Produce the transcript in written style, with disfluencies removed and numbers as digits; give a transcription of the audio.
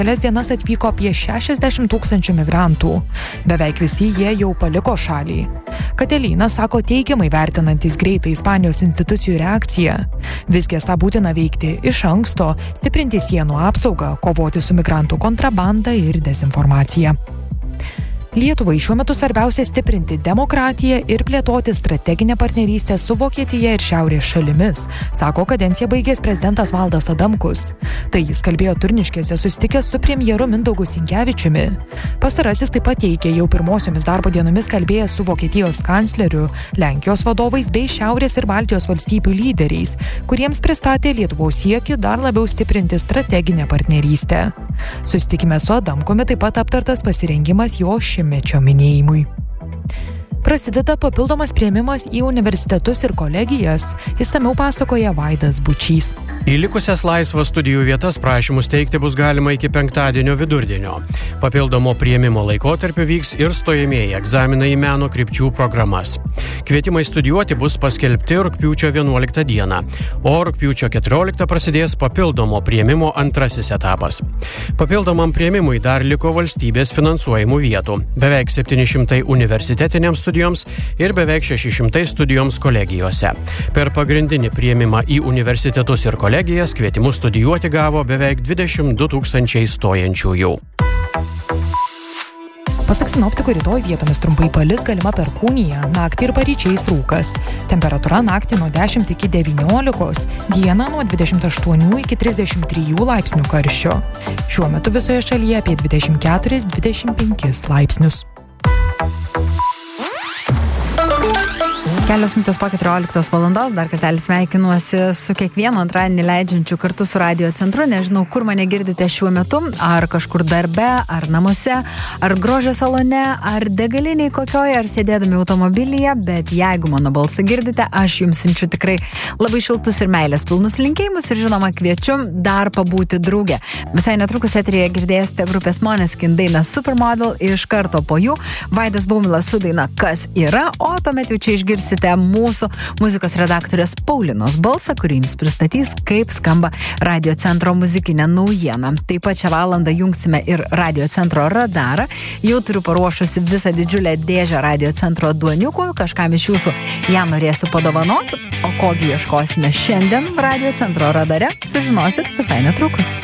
kelias dienas atvyko apie 60 000 migrantų. Beveik visi jie jau paliko šalį. Katelyna sako teigiamai vertinantis greitą Ispanijos institucijų reakciją. Visgi esą būtina veikti iš anksto, stiprinti sienų apsaugą, kovoti su migrantų kontrabanda ir dezinformacija. Lietuvai šiuo metu svarbiausia stiprinti demokratiją ir plėtoti strateginę partnerystę su Vokietija ir Šiaurės šalimis, sako kadenciją baigęs prezidentas Valdas Adamkus. Tai jis kalbėjo Turniškėse susitikęs su premjeru Mindaugu Sinkevičiumi. Pastarasis taip pat teikė jau pirmosiomis darbo dienomis kalbėjęs su Vokietijos kancleriu, Lenkijos vadovais bei Šiaurės ir Baltijos valstybių lyderiais, kuriems pristatė Lietuvos siekį dar labiau stiprinti strateginę partnerystę. Susitikime su Adamkumi taip pat aptartas pasirengimas jo šimtmečio minėjimui. Prasideda papildomas priėmimas į universitetus ir kolegijas, išsamiau pasakoja Vaidas Bučys. Į likusias laisvas studijų vietas prašymus teikti bus galima iki penktadienio vidurdienio. Papildomo priėmimo laikotarpiu vyks ir stojamieji egzaminai į meno krypčių programas. Kvietimai studijuoti bus paskelbti rugpjūčio 11 dieną, o rugpjūčio 14 prasidės papildomo priėmimo antrasis etapas. Papildomam priėmimui dar liko valstybės finansuojamų vietų, beveik 700 universitetiniams studijoms ir beveik 600 studijoms kolegijose. Per pagrindinį priėmimą į universitetus ir kolegijas kvietimus studijuoti gavo beveik 22 000 stojančiųjų. Pasak sinoptikų, rytoj vietomis trumpai palis, galima perkūnija, naktį ir paryčiais rūkas. Temperatūra naktį nuo 10 iki 19, dieną nuo 28 iki 33 laipsnių karščio. Šiuo metu visoje šalyje apie 24-25 laipsnius. Kelios minutės po 14 valandos, dar kartelį sveikinuosi su kiekvienu antradienį leidžiančiu kartu su Radio Centru. Nežinau, kur mane girdite šiuo metu, ar kažkur darbe, ar namuose, ar grožio salone, ar degaliniai kokioje, ar sėdėdami automobilyje, bet jeigu mano balsą girdite, aš jums siunčiu tikrai labai šiltus ir meilės pilnus linkėjimus ir žinoma kviečiu dar pabūti drauge. Visai netrukus eteryje girdėsite grupės Måneskin dainą Supermodel, iš karto po jų Vaidas Baumilas su daina Kas yra, o tuomet jau čia išgirsite mūsų muzikos redaktorės Paulinos balsą, kurį jums pristatys, kaip skamba Radio Centro muzikinė naujiena. Taip pat šią valandą jungsime ir Radio Centro radarą. Jau turiu paruošusi visą didžiulę dėžę Radio Centro duoniukų, kažkam iš jūsų ją norėsiu padovanoti, o kogi ieškosime šiandien Radio Centro radare, sužinosit visai netrukus.